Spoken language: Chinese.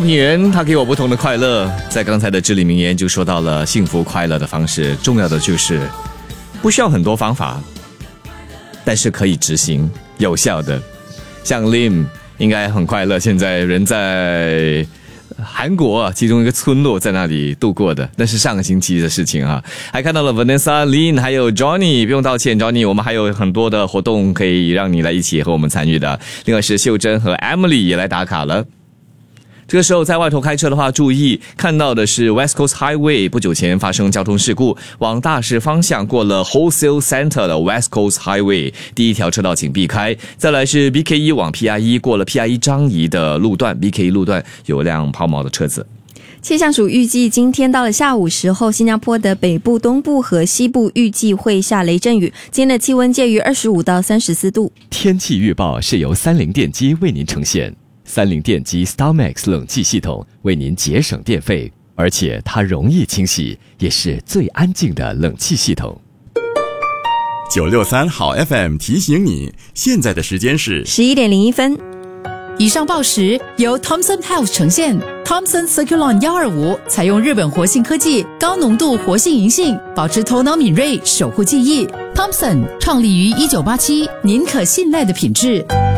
品人，他给我不同的快乐。在刚才的至理名言就说到了幸福快乐的方式，重要的就是不需要很多方法，但是可以执行有效的。像 Lim 应该很快乐，现在人在韩国其中一个村落，在那里度过的，那是上个星期的事情啊。还看到了 Vanessa、Lin 还有 Johnny， 不用道歉 Johnny， 我们还有很多的活动可以让你来一起和我们参与的。另外是秀珍和 Emily 也来打卡了。这个时候在外头开车的话，注意看到的是 West Coast Highway 不久前发生交通事故，往大市方向过了 Wholesale Center 的 West Coast Highway 第一条车道请避开。再来是 BK1 往 PI1 过了 PI1 张仪的路段， BK1 路段有辆抛锚的车子。 气象署预计今天到了下午时候，新加坡的北部、东部和西部预计会下雷阵雨，今天的气温介于25到34度。 天气预报是由30电机为您呈现。30电机 StarMax 冷气系统为您节省电费，而且它容易清洗，也是最安静的冷气系统。 963好 FM 提醒你，现在的时间是 11点01分。 以上报时由 Thomson Health 呈现。Thomson Circulon 125采用日本活性科技，高浓度活性银杏，保持头脑敏锐，守护记忆。Thomson 创立于1987，您可信赖的品质。